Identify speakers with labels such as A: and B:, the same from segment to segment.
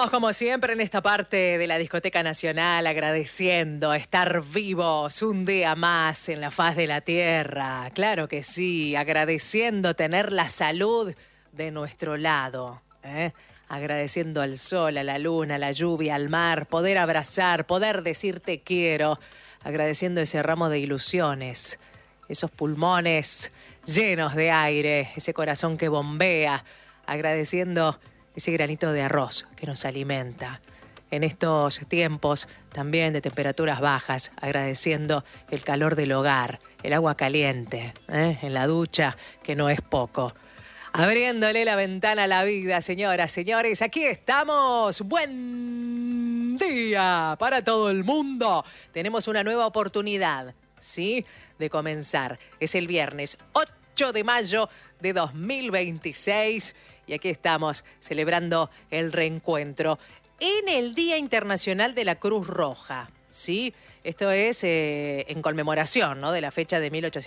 A: Estamos como siempre en esta parte de la Discoteca Nacional agradeciendo estar vivos un día más en la faz de la tierra. Claro que sí, agradeciendo tener la salud de nuestro lado, agradeciendo al sol, a la luna, a la lluvia, al mar, poder abrazar, poder decir te quiero, agradeciendo ese ramo de ilusiones, esos pulmones llenos de aire, ese corazón que bombea, agradeciendo ese granito de arroz que nos alimenta. En estos tiempos también de temperaturas bajas, agradeciendo el calor del hogar, el agua caliente, en la ducha, que no es poco. Abriéndole la ventana a la vida, señoras, señores, aquí estamos. Buen día para todo el mundo. Tenemos una nueva oportunidad, ¿sí?, de comenzar. Es el viernes 8 de mayo de 2026 y aquí estamos celebrando el reencuentro en el Día Internacional de la Cruz Roja, ¿sí? Esto es en conmemoración, ¿no?, de la fecha de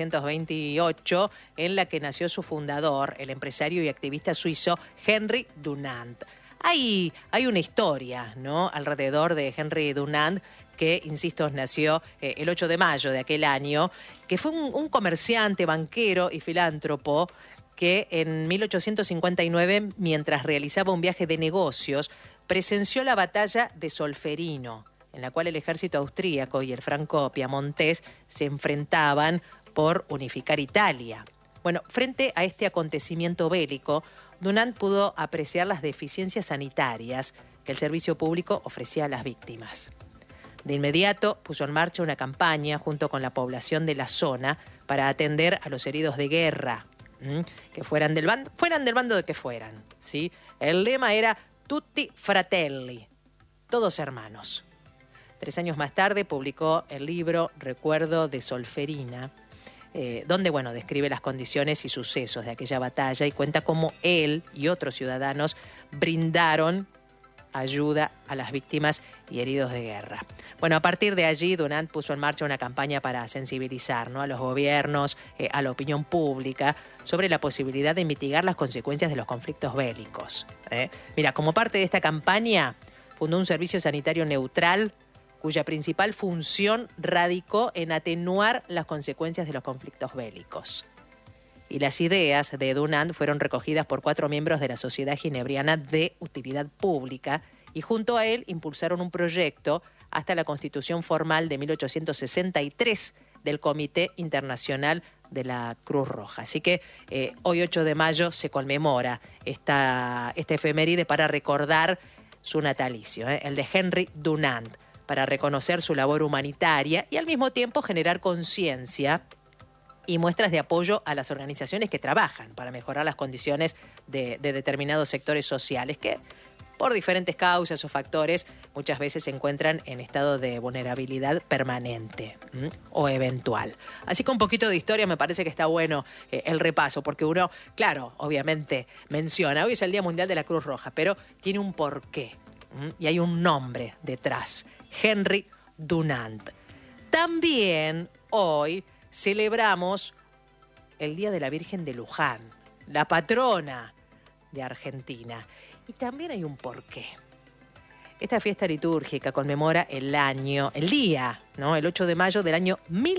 A: 1828 en la que nació su fundador, el empresario y activista suizo Henry Dunant. Hay una historia, ¿no?, alrededor de Henry Dunant que, insisto, nació el 8 de mayo de aquel año, que fue un comerciante, banquero y filántropo que en 1859, mientras realizaba un viaje de negocios, presenció la batalla de Solferino, en la cual el ejército austríaco y el franco piamontés se enfrentaban por unificar Italia. Bueno, frente a este acontecimiento bélico, Dunant pudo apreciar las deficiencias sanitarias que el servicio público ofrecía a las víctimas. De inmediato puso en marcha una campaña junto con la población de la zona para atender a los heridos de guerra, que fueran del bando de que fueran, ¿sí? El lema era Tutti Fratelli, todos hermanos. 3 años más tarde publicó el libro Recuerdo de Solferina, donde, describe las condiciones y sucesos de aquella batalla y cuenta cómo él y otros ciudadanos brindaron ayuda a las víctimas y heridos de guerra. Bueno, a partir de allí, Dunant puso en marcha una campaña para sensibilizar, ¿no?, a los gobiernos, a la opinión pública, sobre la posibilidad de mitigar las consecuencias de los conflictos bélicos. Mira, como parte de esta campaña, fundó un servicio sanitario neutral, cuya principal función radicó en atenuar las consecuencias de los conflictos bélicos. Y las ideas de Dunant fueron recogidas por 4 miembros de la Sociedad Ginebriana de Utilidad Pública y junto a él impulsaron un proyecto hasta la constitución formal de 1863 del Comité Internacional de la Cruz Roja. Así que hoy 8 de mayo se conmemora esta efeméride para recordar su natalicio, el de Henry Dunant, para reconocer su labor humanitaria y al mismo tiempo generar conciencia y muestras de apoyo a las organizaciones que trabajan para mejorar las condiciones de determinados sectores sociales que, por diferentes causas o factores, muchas veces se encuentran en estado de vulnerabilidad permanente o eventual. Así que un poquito de historia me parece que está bueno el repaso, porque uno, claro, obviamente menciona, hoy es el Día Mundial de la Cruz Roja, pero tiene un porqué y hay un nombre detrás, Henry Dunant. También hoy celebramos el Día de la Virgen de Luján, la patrona de Argentina. Y también hay un porqué. Esta fiesta litúrgica conmemora el día, ¿no?, el 8 de mayo del año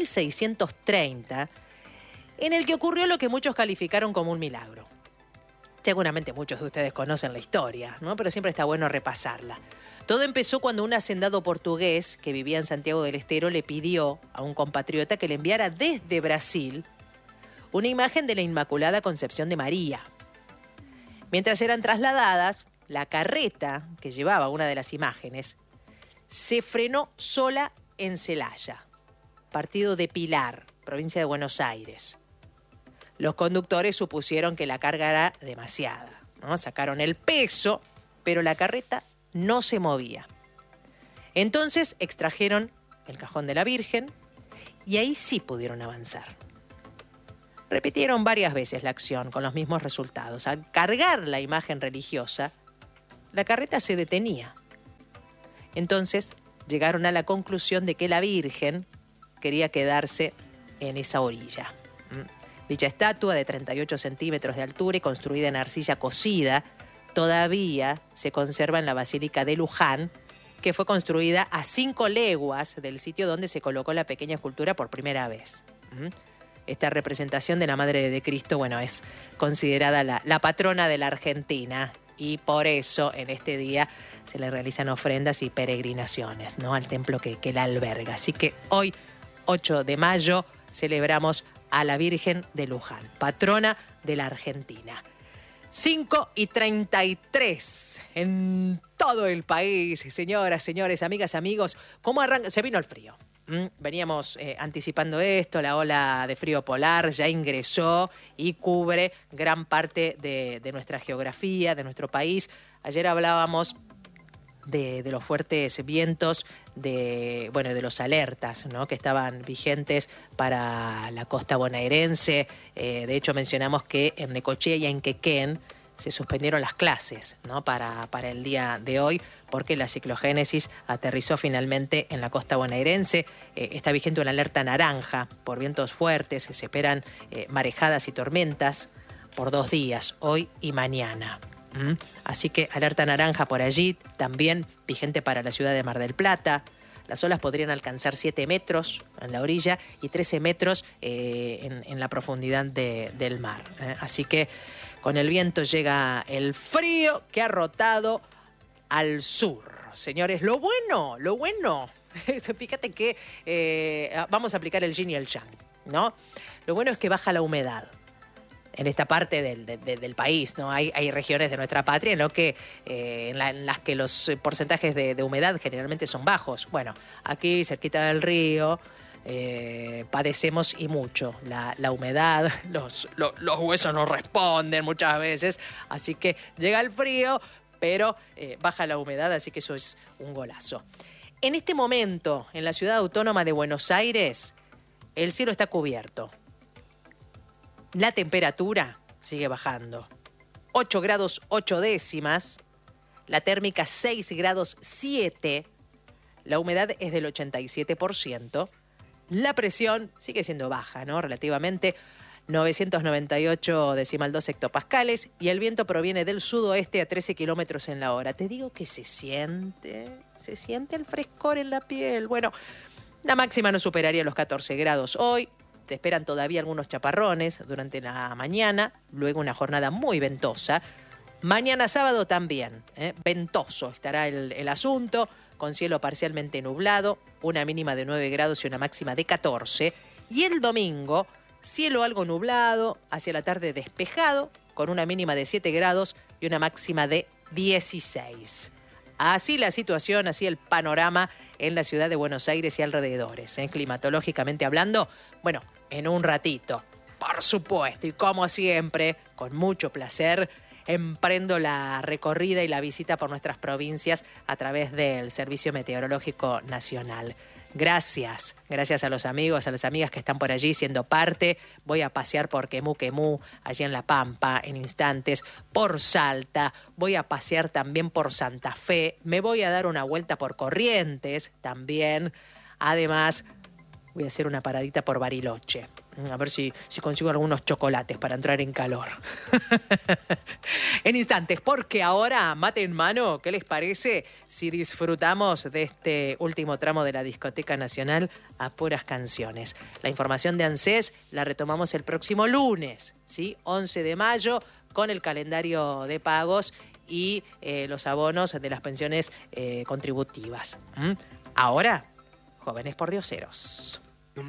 A: 1630, en el que ocurrió lo que muchos calificaron como un milagro. Seguramente muchos de ustedes conocen la historia, ¿no?, pero siempre está bueno repasarla. Todo empezó cuando un hacendado portugués que vivía en Santiago del Estero le pidió a un compatriota que le enviara desde Brasil una imagen de la Inmaculada Concepción de María. Mientras eran trasladadas, la carreta que llevaba una de las imágenes se frenó sola en Celaya, partido de Pilar, provincia de Buenos Aires. Los conductores supusieron que la carga era demasiada, ¿no? Sacaron el peso, pero la carreta no se movía. Entonces extrajeron el cajón de la Virgen y ahí sí pudieron avanzar. Repitieron varias veces la acción con los mismos resultados. Al cargar la imagen religiosa, la carreta se detenía. Entonces llegaron a la conclusión de que la Virgen quería quedarse en esa orilla. Dicha estatua de 38 centímetros de altura y construida en arcilla cocida todavía se conserva en la Basílica de Luján, que fue construida a 5 leguas del sitio donde se colocó la pequeña escultura por primera vez. Esta representación de la Madre de Cristo, bueno, es considerada la patrona de la Argentina y por eso en este día se le realizan ofrendas y peregrinaciones, ¿no?, al templo que la alberga. Así que hoy, 8 de mayo, celebramos a la Virgen de Luján, patrona de la Argentina. 5:33 en todo el país, señoras, señores, amigas, amigos. ¿Cómo arranca? Se vino el frío. Veníamos anticipando esto, la ola de frío polar ya ingresó y cubre gran parte de nuestra geografía, de nuestro país. Ayer hablábamos de los fuertes vientos, de los alertas, ¿no?, que estaban vigentes para la costa bonaerense. De hecho, mencionamos que en Necochea y en Quequén se suspendieron las clases, ¿no?, para el día de hoy, porque la ciclogénesis aterrizó finalmente en la costa bonaerense. Está vigente una alerta naranja por vientos fuertes, se esperan marejadas y tormentas por 2 días, hoy y mañana. Así que alerta naranja por allí, también vigente para la ciudad de Mar del Plata. Las olas podrían alcanzar 7 metros en la orilla y 13 metros en la profundidad del mar. Así que con el viento llega el frío que ha rotado al sur. Señores, lo bueno, fíjate que vamos a aplicar el yin y el yang, ¿no? Lo bueno es que baja la humedad en esta parte del país, ¿no? Hay regiones de nuestra patria en las que los porcentajes de humedad generalmente son bajos. Bueno, aquí cerquita del río padecemos y mucho la humedad, los huesos no responden muchas veces, así que llega el frío, pero baja la humedad, así que eso es un golazo. En este momento, en la ciudad autónoma de Buenos Aires, el cielo está cubierto. La temperatura sigue bajando. 8 grados 8 décimas. La térmica 6 grados 7. La humedad es del 87%. La presión sigue siendo baja, ¿no?, relativamente. 998,2 hectopascales. Y el viento proviene del sudoeste a 13 kilómetros en la hora. Te digo que se siente el frescor en la piel. Bueno, la máxima no superaría los 14 grados hoy. Se esperan todavía algunos chaparrones durante la mañana, luego una jornada muy ventosa. Mañana sábado también, ventoso estará el asunto, con cielo parcialmente nublado, una mínima de 9 grados y una máxima de 14. Y el domingo, cielo algo nublado, hacia la tarde despejado, con una mínima de 7 grados y una máxima de 16. Así la situación, así el panorama en la ciudad de Buenos Aires y alrededores, climatológicamente hablando. Bueno, en un ratito, por supuesto, y como siempre, con mucho placer, emprendo la recorrida y la visita por nuestras provincias a través del Servicio Meteorológico Nacional. Gracias a los amigos, a las amigas que están por allí siendo parte. Voy a pasear por Quemú, allí en La Pampa, en instantes, por Salta. Voy a pasear también por Santa Fe. Me voy a dar una vuelta por Corrientes también. Además, voy a hacer una paradita por Bariloche. A ver si consigo algunos chocolates para entrar en calor. En instantes, porque ahora, mate en mano, ¿qué les parece si disfrutamos de este último tramo de la Discoteca Nacional a puras canciones? La información de ANSES la retomamos el próximo lunes, ¿sí? 11 de mayo, con el calendario de pagos y los abonos de las pensiones contributivas. Ahora, jóvenes pordioseros.